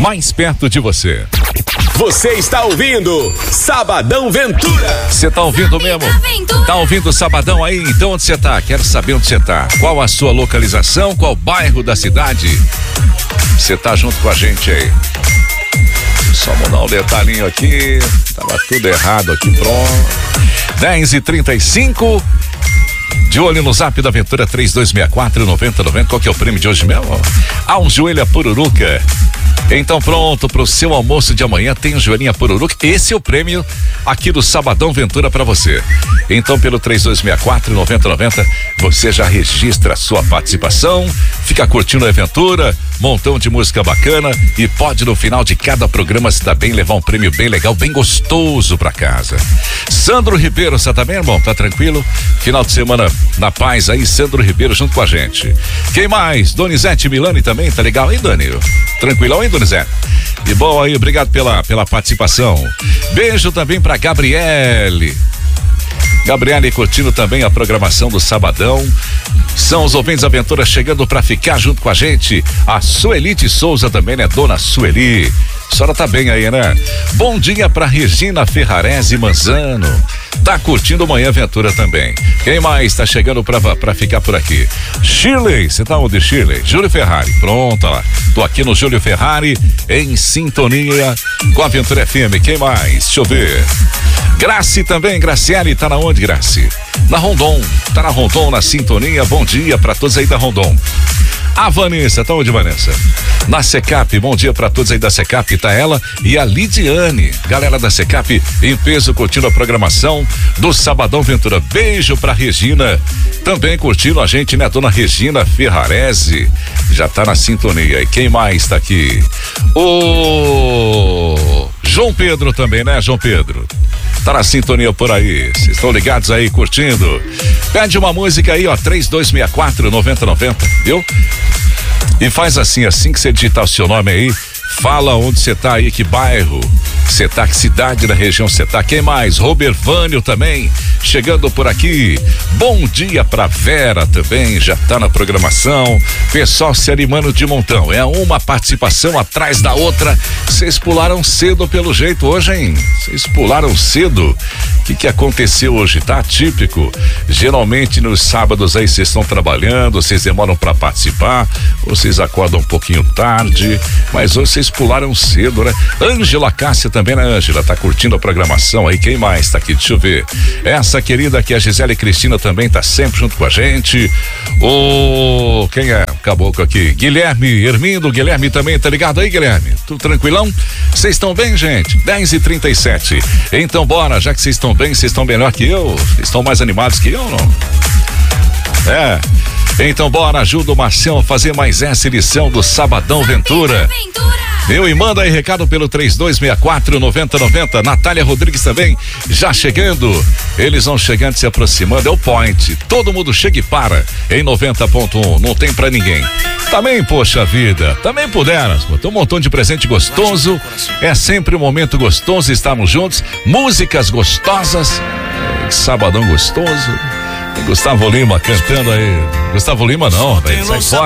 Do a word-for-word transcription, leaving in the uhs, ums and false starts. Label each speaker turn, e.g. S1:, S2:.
S1: mais perto de você.
S2: Você está ouvindo Sabadão Ventura.
S1: Você tá ouvindo mesmo? Tá ouvindo o Sabadão aí? Então onde você tá? Quero saber onde você tá. Qual a sua localização? Qual bairro da cidade? Você tá junto com a gente aí. Só mudar um detalhinho aqui. Tava tudo errado aqui, pronto. dez e trinta e cinco. De olho no Zap da Ventura três dois seis quatro, nove zero nove zero. Qual que é o prêmio de hoje mesmo? Ah, um joelho a pururuca. Então pronto, pro seu almoço de amanhã tem um joelhinho a pururuca. Esse é o prêmio aqui do Sabadão Ventura pra você. Então pelo três dois seis quatro, nove zero nove zero você já registra a sua participação, fica curtindo a aventura, montão de música bacana e pode no final de cada programa se dá bem levar um prêmio bem legal, bem gostoso pra casa. Sandro Ribeiro, você tá bem, irmão? Tá tranquilo? Final de semana na paz aí, Sandro Ribeiro junto com a gente. Quem mais? Donizete Milani também, tá legal aí, Dani? Tranquilão aí, Donizete? E bom aí, obrigado pela, pela participação. Beijo também pra Gabriele. Gabriele curtindo também a programação do Sabadão. São os ouvintes da Aventura chegando pra ficar junto com a gente. A Sueli de Souza também, né? Dona Sueli. A senhora tá bem aí, né? Bom dia pra Regina Ferrarese Manzano. Tá curtindo o Manhã Aventura também. Quem mais tá chegando pra, pra ficar por aqui? Shirley, você tá onde, Shirley? Júlio Ferrari, pronto lá. Tô aqui no Júlio Ferrari, em sintonia com a Aventura F M. Quem mais? Deixa eu ver. Graci também, Graciele, tá na onde, Graci? Na Rondon, tá na Rondon, na sintonia. Bom dia pra todos aí da Rondon. A Vanessa, tá onde, Vanessa? Na Secap, bom dia pra todos aí da Secap, tá ela e a Lidiane, galera da Secap, em peso curtindo a programação do Sabadão Ventura. Beijo pra Regina, também curtindo a gente, né? Dona Regina Ferrarese, já tá na sintonia. E quem mais tá aqui? O João Pedro também, né, João Pedro? Tá na sintonia por aí, vocês estão ligados aí, curtindo. Pede uma música aí, ó, três dois seis quatro, nove zero nove zero, viu? E faz assim, assim que você digitar o seu nome aí, fala onde você tá aí, que bairro você tá, que cidade da região você tá. Quem mais? Robervânio também, chegando por aqui. Bom dia pra Vera também, já tá na programação. Pessoal se animando de montão, é uma participação atrás da outra. Vocês pularam cedo pelo jeito hoje, hein? Vocês pularam cedo. O que que aconteceu hoje? Tá atípico. Geralmente nos sábados aí vocês estão trabalhando, vocês demoram pra participar, vocês acordam um pouquinho tarde, mas hoje vocês pularam cedo, né? Ângela Cássia também, né, Ângela? Tá curtindo a programação aí. Quem mais tá aqui? Deixa eu ver. Essa querida aqui, a Gisele Cristina, também tá sempre junto com a gente. O... Quem é? O caboclo aqui. Guilherme Hermindo, Guilherme também, tá ligado aí, Guilherme? Tudo tranquilão? Vocês estão bem, gente? dez e trinta e sete. Então bora, já que vocês estão bem, vocês estão melhor que eu? Vocês estão mais animados que eu, não? É. Então bora, ajuda o Marcião a fazer mais essa edição do Sabadão Ventura. Meu, e manda aí recado pelo três dois seis quatro, nove zero nove zero. Natália Rodrigues também já chegando. Eles vão chegando, se aproximando. É o Point. Todo mundo chega e para em noventa ponto um. Não tem pra ninguém. Também, poxa vida, também puderam. Tem um montão de presente gostoso. É sempre um momento gostoso estarmos juntos. Músicas gostosas. Sabadão gostoso. Gustavo Lima cantando aí. Gustavo Lima não, velho. Sai fora.